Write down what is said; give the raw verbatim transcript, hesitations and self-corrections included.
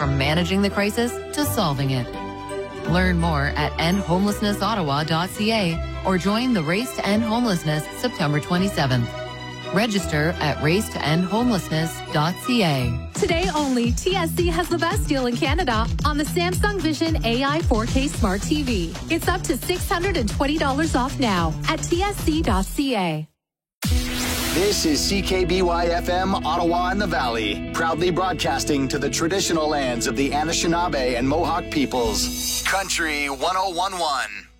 from managing the crisis to solving it. Learn more at end homelessness ottawa dot c a or join the Race to End Homelessness September twenty-seventh. Register at race to end homelessness dot c a. Today only, T S C has the best deal in Canada on the Samsung Vision A I four K Smart T V. It's up to six hundred twenty dollars off now at t s c dot c a. This is C K B Y F M, Ottawa and the Valley, proudly broadcasting to the traditional lands of the Anishinaabe and Mohawk peoples. Country one oh one point one.